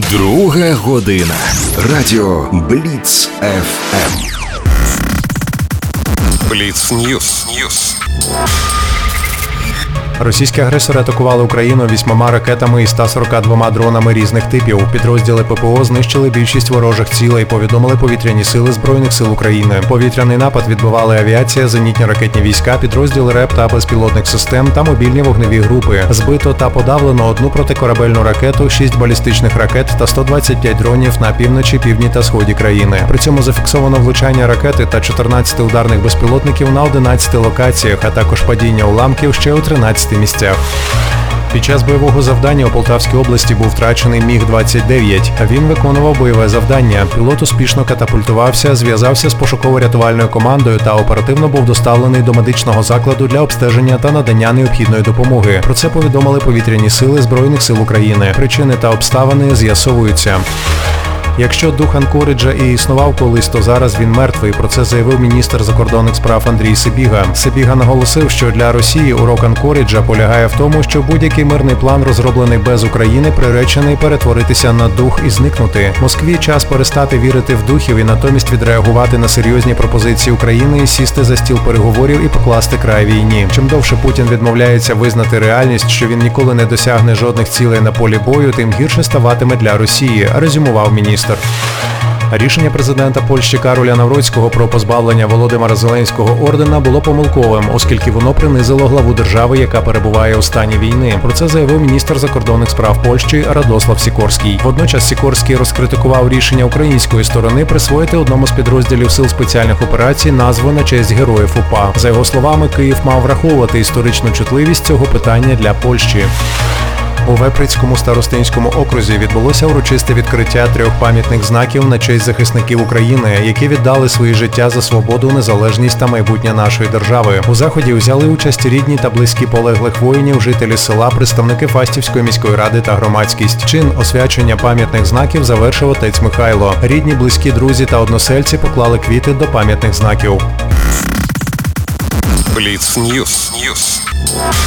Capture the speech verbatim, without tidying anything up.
Друга година. Радіо Бліц еф ем. Бліц Ньюс. Ньюс. Російські агресори атакували Україну вісьмома ракетами і ста сорока двома дронами різних типів. Підрозділи ППО знищили більшість ворожих цілей, повідомили повітряні сили Збройних сил України. Повітряний напад відбивали авіація, зенітні ракетні війська, підрозділи РЕП та безпілотних систем та мобільні вогневі групи. Збито та подавлено одну протикорабельну ракету, шість балістичних ракет та сто двадцять п'ять дронів на півночі, півдні та сході країни. При цьому зафіксовано влучання ракети та чотирнадцять ударних безпілотників на одинадцяти локаціях, а також падіння уламків ще у тринадцяти місцях. Під час бойового завдання у Полтавській області був втрачений міг двадцять дев'ять. Він виконував бойове завдання. Пілот успішно катапультувався, зв'язався з пошуково-рятувальною командою та оперативно був доставлений до медичного закладу для обстеження та надання необхідної допомоги. Про це повідомили повітряні сили Збройних сил України. Причини та обставини з'ясовуються. Якщо дух Анкориджа і існував колись, то зараз він мертвий. Про це заявив міністр закордонних справ Андрій Сибіга. Сибіга наголосив, що для Росії урок Анкориджа полягає в тому, що будь-який мирний план, розроблений без України, приречений перетворитися на дух і зникнути. Москві час перестати вірити в духів і натомість відреагувати на серйозні пропозиції України і сісти за стіл переговорів і покласти край війні. Чим довше Путін відмовляється визнати реальність, що він ніколи не досягне жодних цілей на полі бою, тим гірше ставатиме для Росії, резюмував міністр. Рішення президента Польщі Кароля Навроцького про позбавлення Володимира Зеленського ордена було помилковим, оскільки воно принизило главу держави, яка перебуває у стані війни. Про це заявив міністр закордонних справ Польщі Радослав Сікорський. Водночас Сікорський розкритикував рішення української сторони присвоїти одному з підрозділів сил спеціальних операцій назву на честь героїв УПА. За його словами, Київ мав враховувати історичну чутливість цього питання для Польщі. У Веприцькому старостинському окрузі відбулося урочисте відкриття трьох пам'ятних знаків на честь захисників України, які віддали свої життя за свободу, незалежність та майбутнє нашої держави. У заході взяли участь рідні та близькі полеглих воїнів, жителі села, представники Фастівської міської ради та громадськість. Чин освячення пам'ятних знаків завершив отець Михайло. Рідні, близькі, друзі та односельці поклали квіти до пам'ятних знаків. Бліц Ньюс. Ньюс.